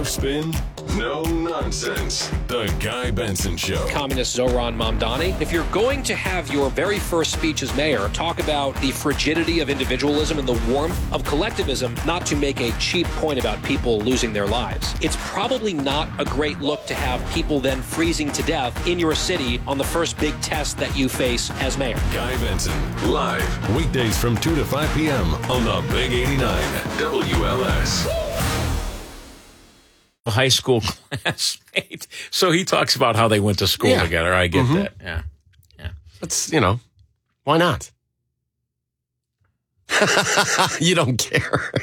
Enough spin, no nonsense. The Guy Benson Show. Communist Zohran Mamdani. If you're going to have your very first speech as mayor talk about the frigidity of individualism and the warmth of collectivism, not to make a cheap point about people losing their lives, it's probably not a great look to have people then freezing to death in your city on the first big test that you face as mayor. Guy Benson, live, weekdays from 2 to 5 p.m. on the Big 89 WLS. A high school classmate. So he talks about how they went to school together. I get that. Yeah. That's, why not? You don't care.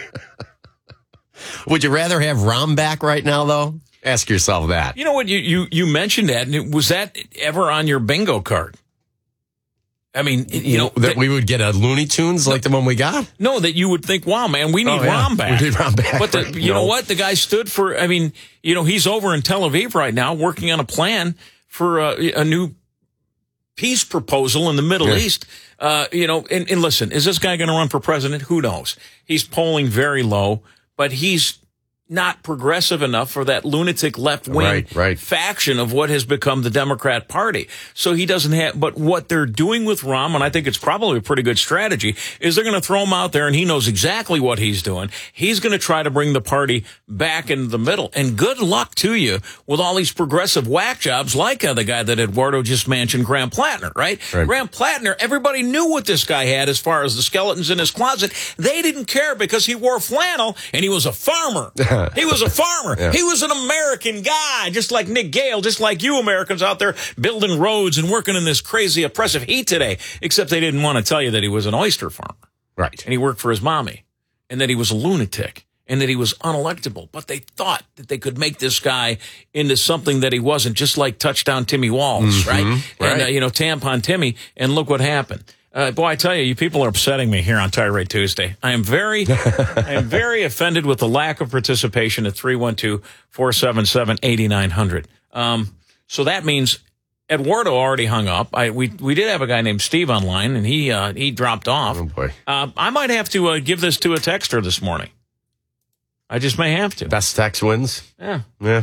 Would you rather have Rahm back right now, though? Ask yourself that. You know what? You mentioned that, and was that ever on your bingo card? I mean, that we would get a Looney Tunes like the one we got? No, that you would think, wow, man, we need Rahm back. We need Rahm back. But you know what? The guy stood for, he's over in Tel Aviv right now working on a plan for a new peace proposal in the Middle East. And listen, is this guy going to run for president? Who knows? He's polling very low, but he's not progressive enough for that lunatic left-wing faction of what has become the Democrat Party. So he doesn't have, but what they're doing with Rahm, and I think it's probably a pretty good strategy, is they're going to throw him out there and he knows exactly what he's doing. He's going to try to bring the party back into the middle. And good luck to you with all these progressive whack jobs like the guy that Eduardo just mentioned, Graham Plattner, right? Graham Plattner, everybody knew what this guy had as far as the skeletons in his closet. They didn't care because he wore flannel and he was a farmer. He was a farmer. Yeah. He was an American guy, just like Nick Gale, just like you Americans out there building roads and working in this crazy oppressive heat today, except they didn't want to tell you that he was an oyster farmer. Right. And he worked for his mommy, and that he was a lunatic, and that he was unelectable. But they thought that they could make this guy into something that he wasn't, just like touchdown Timmy Walls, right? And, tampon Timmy, and look what happened. Boy, I tell you, you people are upsetting me here on Tirade Tuesday. I am very offended with the lack of participation at 312-477-8900. So that means Eduardo already hung up. We did have a guy named Steve online, and he dropped off. Oh boy! I might have to give this to a texter this morning. I just may have to. Best text wins. Yeah.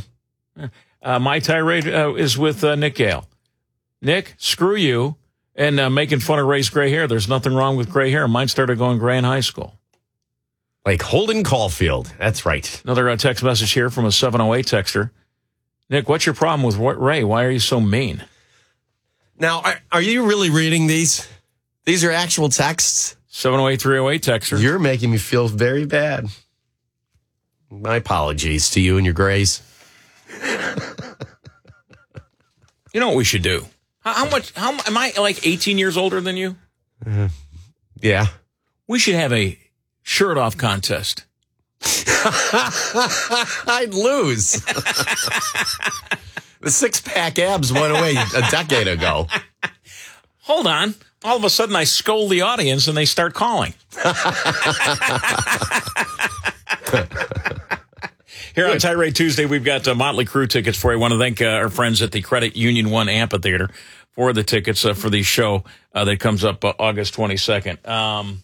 My tirade is with Nick Gale. Nick, screw you. And making fun of Ray's gray hair. There's nothing wrong with gray hair. Mine started going gray in high school. Like Holden Caulfield. That's right. Another text message here from a 708 texter. Nick, what's your problem with Ray? Why are you so mean? Now, are you really reading these? These are actual texts? 708-308 texter. You're making me feel very bad. My apologies to you and your grays. You know what we should do? How am I like 18 years older than you? Yeah. We should have a shirt off contest. I'd lose. The six-pack abs went away a decade ago. Hold on. All of a sudden I scold the audience and they start calling. Here on Tirade Tuesday, we've got Motley Crue tickets for you. I want to thank our friends at the Credit Union One Amphitheater for the tickets for the show that comes up August 22nd.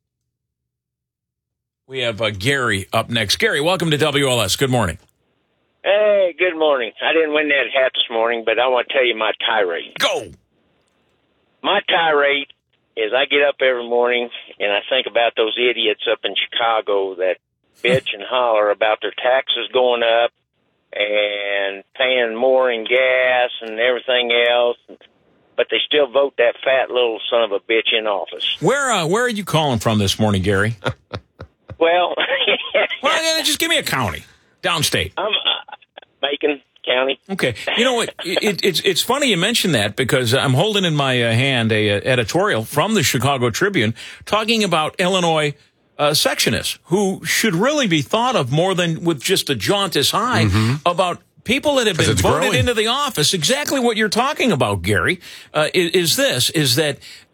We have Gary up next. Gary, welcome to WLS. Good morning. Hey, good morning. I didn't win that hat this morning, but I want to tell you my tirade. Go! My tirade is I get up every morning and I think about those idiots up in Chicago that bitch and holler about their taxes going up and paying more in gas and everything else, but they still vote that fat little son of a bitch in office. Where are you calling from this morning, Gary? Well, just give me a county, downstate. I'm Macon County. Okay, you know what? It's funny you mention that because I'm holding in my hand a editorial from the Chicago Tribune talking about Illinois sectionists who should really be thought of more than with just a jaundice eye about people that have been voted into the office. Exactly what you're talking about, Gary, is that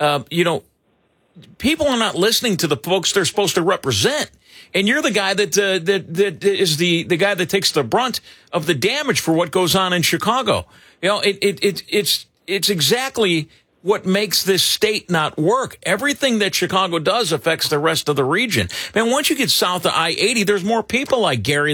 people are not listening to the folks they're supposed to represent. And you're the guy that is the guy that takes the brunt of the damage for what goes on in Chicago. You know, it's exactly what makes this state not work. Everything that Chicago does affects the rest of the region. Man, once you get south of I-80, there's more people like Gary